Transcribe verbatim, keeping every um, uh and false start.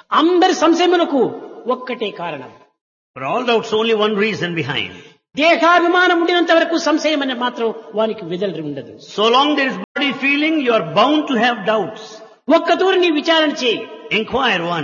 అందరి సంశయములకు ఒక్కటే కారణం. For all doubts, only one reason behind. దేహాభిమానం ఉండినంత వరకు సంశయం అనే మాత్రం వానికి వెదలి ఉండదు. So long there is body feeling, you are bound to have doubts. ఒక్క తూరి నీ విచారణ చేయి. Inquire once.